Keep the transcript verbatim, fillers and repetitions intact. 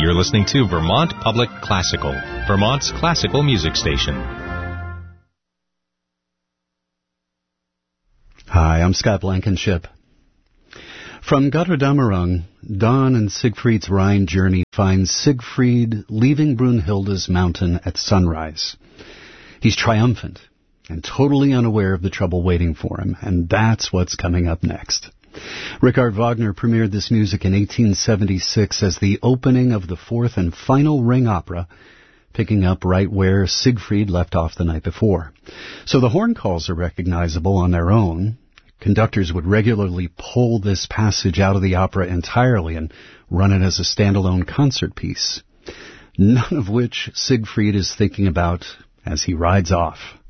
You're listening to Vermont Public Classical, Vermont's classical music station. Hi, I'm Scott Blankenship. From Götterdammerung, Dawn and Siegfried's Rhine journey finds Siegfried leaving Brunhilde's mountain at sunrise. He's triumphant and totally unaware of the trouble waiting for him, and that's what's coming up next. Richard Wagner premiered this music in eighteen seventy-six as the opening of the fourth and final Ring opera, picking up right where Siegfried left off the night before. So the horn calls are recognizable on their own. Conductors would regularly pull this passage out of the opera entirely and run it as a standalone concert piece, none of which Siegfried is thinking about as he rides off.